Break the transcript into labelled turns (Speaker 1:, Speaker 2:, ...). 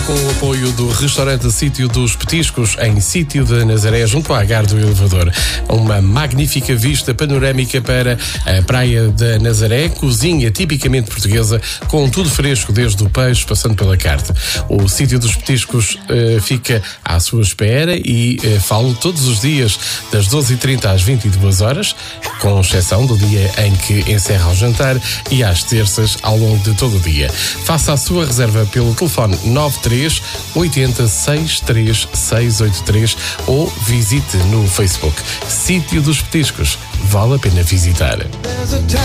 Speaker 1: com o apoio do restaurante Sítio dos Petiscos, em Sítio da Nazaré, junto à Gar do Elevador. Uma magnífica vista panorâmica para a Praia da Nazaré, cozinha tipicamente portuguesa, com tudo fresco, desde o peixe, passando pela carne. O Sítio dos Petiscos fica à sua espera e falo todos os dias, das 12h30 às 22h, com exceção do dia em que encerra o jantar, e às terças ao longo de todo o dia. Faça a sua reserva pelo telefone 93 80 63 683 ou visite no Facebook Sítio dos Petiscos. Vale a pena visitar.